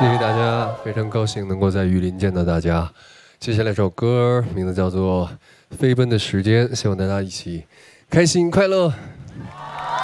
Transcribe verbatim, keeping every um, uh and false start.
谢大家，非常高兴能够在雨林见到大家。接下来这首歌名字叫做《飞奔的时间》，希望大家一起开心快乐。